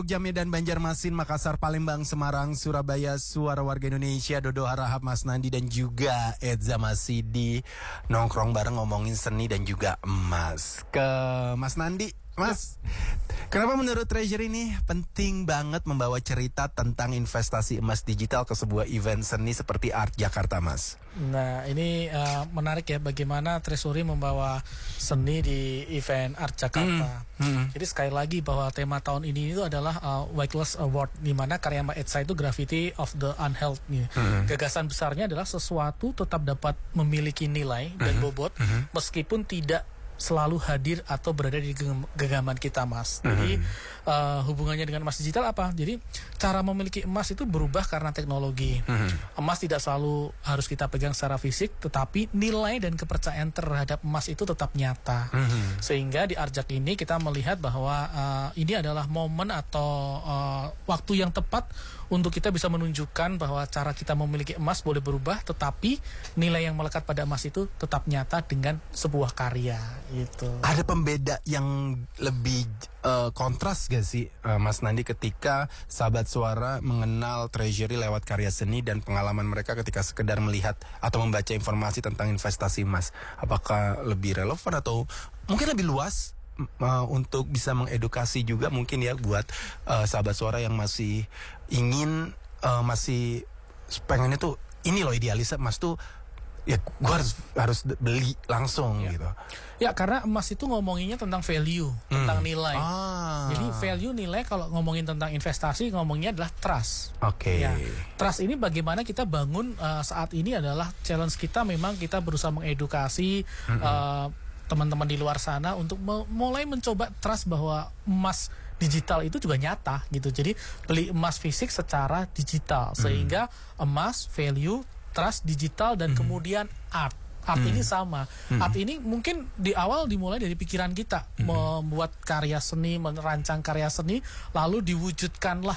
Jambi dan Banjarmasin, Makassar, Palembang, Semarang, Surabaya, Suara Warga Indonesia, Dodo Harahap, Mas Nandi dan juga Edza masih di nongkrong bareng ngomongin seni dan juga emas. Ke Mas Nandi, Mas, kenapa menurut Treasury ini penting banget membawa cerita tentang investasi emas digital ke sebuah event seni seperti Art Jakarta, Mas? Nah, ini menarik ya bagaimana Treasury membawa seni di event Art Jakarta. Jadi sekali lagi bahwa tema tahun ini itu adalah Wycliffe Award, di mana karya Mbak Edza itu Graffiti of the Unheld. Gagasan besarnya adalah sesuatu tetap dapat memiliki nilai dan bobot meskipun tidak selalu hadir atau berada di genggaman kita, Mas. Jadi hubungannya dengan emas digital apa? Jadi cara memiliki emas itu berubah karena teknologi. Emas tidak selalu harus kita pegang secara fisik, tetapi nilai dan kepercayaan terhadap emas itu tetap nyata. Sehingga di Arjak ini kita melihat bahwa ini adalah momen atau waktu yang tepat untuk kita bisa menunjukkan bahwa cara kita memiliki emas boleh berubah, tetapi nilai yang melekat pada emas itu tetap nyata dengan sebuah karya. Gitu. Ada pembeda yang lebih kontras gak sih, Mas Nandi, ketika sahabat suara mengenal Treasury lewat karya seni dan pengalaman mereka ketika sekedar melihat atau membaca informasi tentang investasi emas? Apakah lebih relevan atau mungkin lebih luas untuk bisa mengedukasi juga mungkin ya buat sahabat suara yang masih ingin masih pengennya tuh ini loh idealisnya emas tuh ya gue harus beli langsung gitu. Ya, karena emas itu ngomonginnya tentang value, tentang nilai. Jadi value, nilai, kalau ngomongin tentang investasi ngomonginnya adalah trust. Ya, trust ini bagaimana kita bangun saat ini adalah challenge kita. Memang kita berusaha mengedukasi teman-teman di luar sana untuk mulai mencoba trust bahwa emas digital itu juga nyata gitu. Jadi beli emas fisik secara digital sehingga emas, value, trust digital dan kemudian art ini sama. Art ini mungkin di awal dimulai dari pikiran kita, membuat karya seni, merancang karya seni, lalu diwujudkanlah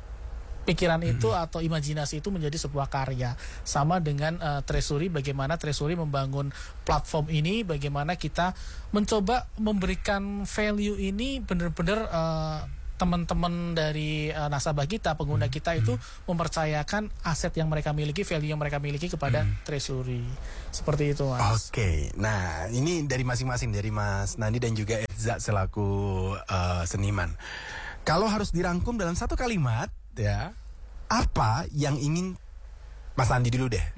pikiran itu atau imajinasi itu menjadi sebuah karya. Sama dengan Treasury, bagaimana Treasury membangun platform ini, bagaimana kita mencoba memberikan value ini benar-benar teman-teman dari nasabah kita, pengguna kita itu mempercayakan aset yang mereka miliki, value yang mereka miliki kepada Treasury. Seperti itu, Mas. Oke. Nah, ini dari masing-masing, dari Mas Nandi dan juga Edza selaku seniman. Kalau harus dirangkum dalam satu kalimat, ya, apa yang ingin Mas Nandi dulu deh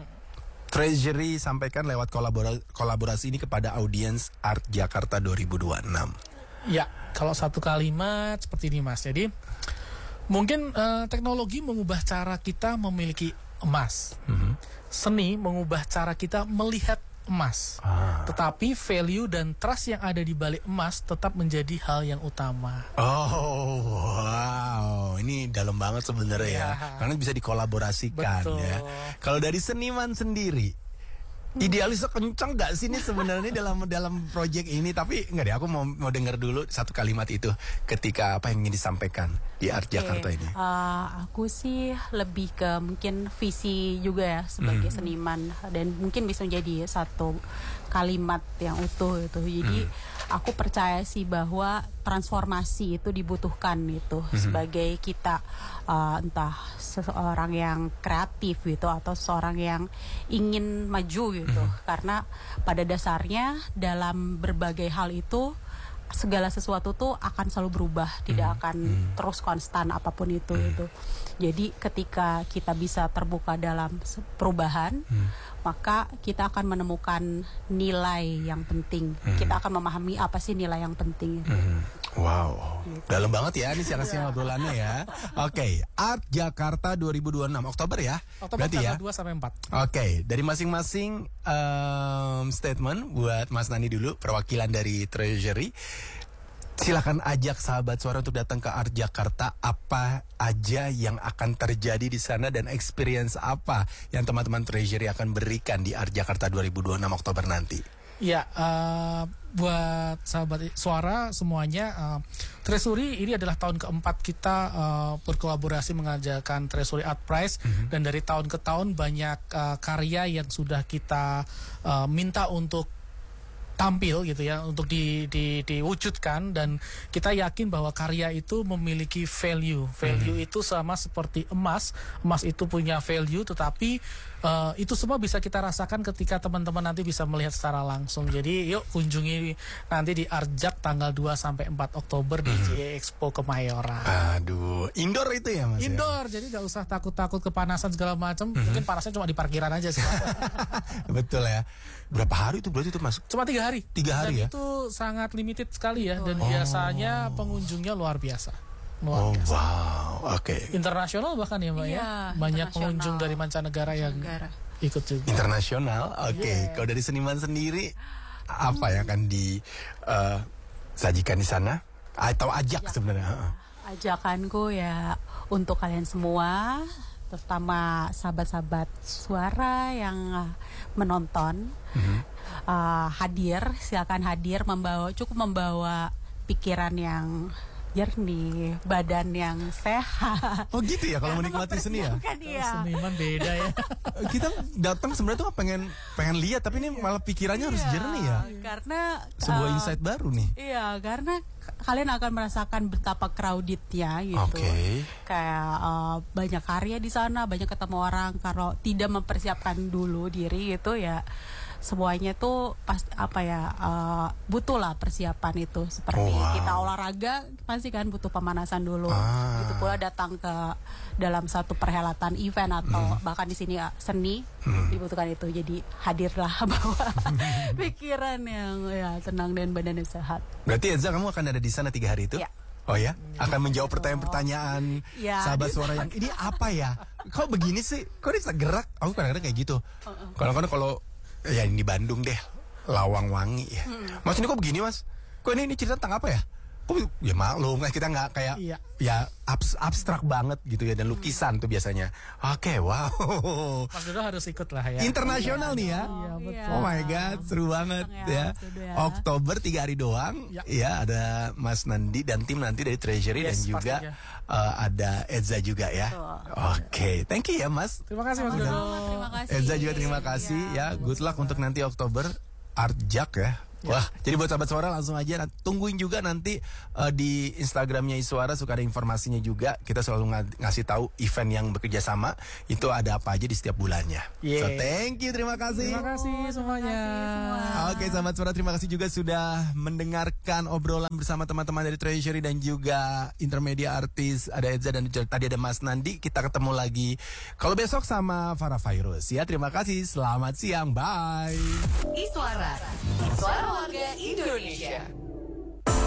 Treasury sampaikan lewat kolaborasi ini kepada audiens Art Jakarta 2026? Ya, kalau satu kalimat seperti ini, Mas. Jadi mungkin teknologi mengubah cara kita memiliki emas. Seni mengubah cara kita melihat emas. Tetapi value dan trust yang ada di balik emas tetap menjadi hal yang utama. Oh, wow. Ini dalam banget sebenarnya ya. Karena bisa dikolaborasikan. Betul. Ya. Kalau dari seniman sendiri, idealisnya kenceng gak sih nih sebenarnya dalam project ini? Tapi enggak deh, aku mau dengar dulu satu kalimat itu ketika apa yang ingin disampaikan di Art Jakarta ini. Aku sih lebih ke mungkin visi juga ya sebagai seniman, dan mungkin bisa menjadi satu kalimat yang utuh itu. Jadi aku percaya sih bahwa transformasi itu dibutuhkan itu sebagai kita entah seseorang yang kreatif gitu atau seseorang yang ingin maju gitu. Karena pada dasarnya dalam berbagai hal itu segala sesuatu tuh akan selalu berubah, tidak akan terus konstan apapun itu gitu. Jadi ketika kita bisa terbuka dalam perubahan, maka kita akan menemukan nilai yang penting. Kita akan memahami apa sih nilai yang penting itu. Wow, dalam banget ya ini siang-siang obrolannya ya. Oke, Art Jakarta 2026 Oktober ya. Oktober berarti ya 2-4. Oke, dari masing-masing statement buat Mas Nandi dulu, perwakilan dari Treasury. Silakan ajak sahabat suara untuk datang ke Art Jakarta. Apa aja yang akan terjadi di sana dan experience apa yang teman-teman Treasury akan berikan di Art Jakarta 2026 Oktober nanti? Ya, buat sahabat suara semuanya, Treasury ini adalah tahun keempat kita berkolaborasi mengajarkan Treasury Art Prize, dan dari tahun ke tahun banyak karya yang sudah kita minta untuk tampil gitu ya, untuk diwujudkan, dan kita yakin bahwa karya itu memiliki value. Value itu sama seperti emas. Emas itu punya value, tetapi itu semua bisa kita rasakan ketika teman-teman nanti bisa melihat secara langsung. Jadi yuk kunjungi nanti di Arjak tanggal 2 sampai 4 Oktober di JIE Expo Kemayoran. Aduh, indoor itu ya Mas? Indoor, jadi gak usah takut-takut kepanasan segala macam. Mungkin panasnya cuma di parkiran aja sih. Betul ya. Berapa hari itu berarti itu Mas? Cuma 3 hari. 3 hari dan ya? itu sangat limited sekali ya. Dan biasanya pengunjungnya luar biasa. Biasa. Wow, oke. Internasional bahkan ya Mbak ya. Banyak pengunjung dari mancanegara yang ikut juga. Internasional, oke. Kalau dari seniman sendiri, apa yang akan disajikan di sana? Atau ajak sebenarnya? Ajakanku ya untuk kalian semua, terutama sahabat-sahabat suara yang menonton, hadir, silakan hadir, membawa pikiran yang jernih, badan yang sehat. Oh gitu ya kalau menikmati seni ya? Seniman beda ya. Kita datang sebenarnya tuh pengen lihat, tapi ini malah pikirannya harus jernih ya. Karena sebuah insight baru nih. Iya, karena kalian akan merasakan betapa crowdednya gitu. Kayak banyak karya di sana, banyak ketemu orang. Kalau tidak mempersiapkan dulu diri itu ya semuanya tuh butuh lah persiapan itu. Seperti kita olahraga pasti kan butuh pemanasan dulu. Gitu pula datang ke dalam satu perhelatan event atau bahkan di sini seni dibutuhkan itu. Jadi hadirlah bawa pikiran yang tenang dan badan yang sehat. Berarti Eza kamu akan ada di sana 3 hari itu? Ya. Oh ya, akan menjawab pertanyaan-pertanyaan sahabat suara yang ini apa ya? Kok begini sih? Kok bisa gerak? Aku kadang-kadang kayak gitu. Kadang-kadang kalau ya ini di Bandung deh, Lawang Wangi ya. Mas ini kok begini Mas? Kok ini cerita tentang apa ya? Kok ya maklum kan kita nggak kayak ya abstrak banget gitu ya, dan lukisan tuh biasanya. Oke, wow. Mas Dodo harus ikut lah ya. Internasional nih ya. Iya, betul. Oh my god, seru banget ya. Oktober 3 hari doang. Ya, ada Mas Nandi dan tim nanti dari Treasury dan juga ada Eza juga ya. Oke, thank you ya Mas. Terima kasih Mas Dodo. Terima kasih. Eza juga terima kasih ya. Good luck untuk nanti Oktober Arjak ya. Wah, jadi buat sahabat suara langsung aja tungguin juga nanti di Instagramnya Iswara, suka ada informasinya juga. Kita selalu ngasih tahu event yang bekerja sama itu ada apa aja di setiap bulannya. So thank you, terima kasih. Terima kasih semuanya. Oke, sahabat suara, terima kasih juga sudah mendengarkan obrolan bersama teman-teman dari Treasury dan juga Intermedia Artis. Ada Eza dan tadi ada Mas Nandi. Kita ketemu lagi kalau besok sama Farah Fairuz ya. Terima kasih, selamat siang, bye. Iswara, suara warga Indonesia.